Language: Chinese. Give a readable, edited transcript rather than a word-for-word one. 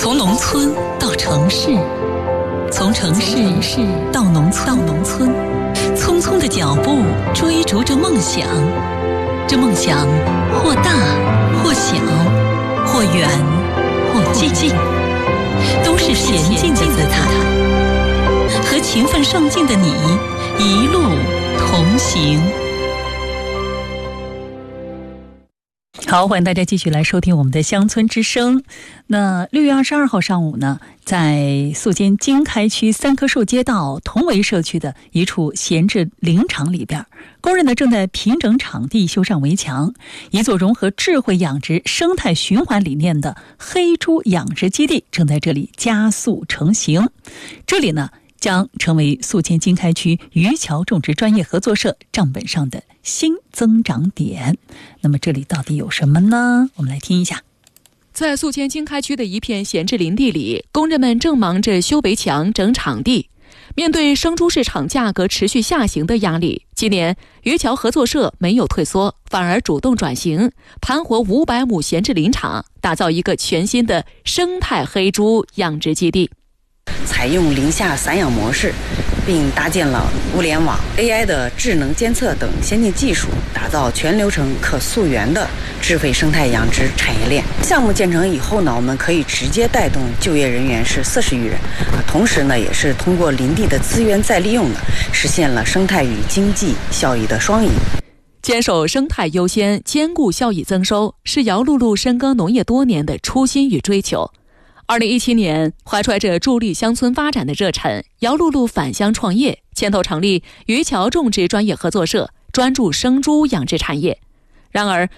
从农村到城市，从城市到农村，匆匆的脚步追逐着梦想，这梦想或大或小，或远或近，都是前进的姿态。和勤奋上进的你一路同行。好，欢迎大家继续来收听我们的乡村之声。那6月22号上午呢，在宿迁经开区三棵树街道同维社区的一处闲置林场里边，工人呢正在平整场地、修缮围墙。一座融合智慧养殖、生态循环理念的黑猪养殖基地正在这里加速成型。这里呢将成为宿迁经开区渔樵种植专业合作社账本上的新增长点。那么这里到底有什么呢？我们来听一下。 在宿迁经开区的一片闲置林地里，工人们正忙着修围墙、整场地。面对生猪市场价格持续下行的压力，今年渔樵合作社没有退缩，反而主动转型，盘活500亩闲置林场，打造一个全新的生态黑猪养殖基地。 采用林下散养模式，并搭建了物联网、AI 的智能监测等先进技术，打造全流程可溯源的智慧生态养殖产业链。项目建成以后呢，我们可以直接带动就业人员是40余人，同时呢，也是通过林地的资源再利用呢，实现了生态与经济效益的双赢。 坚守生态优先，兼顾效益增收，是姚露露深耕农业多年的初心与追求。2017年，怀揣着助力乡村发展的热忱，姚露露返乡创业，牵头成立渔樵种植专业合作社，专注生猪养殖产业。然而，